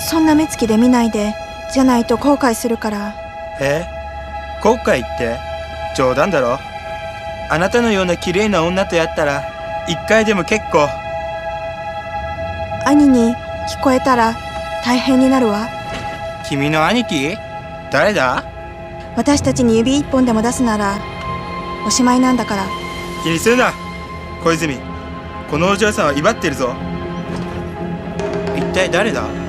そんな目つきで見ないで。じゃないと後悔するから。 後悔って冗談だろ。あなたのような綺麗な女とやったら一回でも結構。 兄に聞こえたら大変になるわ。 君の兄貴？誰だ？ 私たちに指一本でも出すならおしまいなんだから。 気にするな小泉。このお嬢さんは威張ってるぞ。一体誰だ？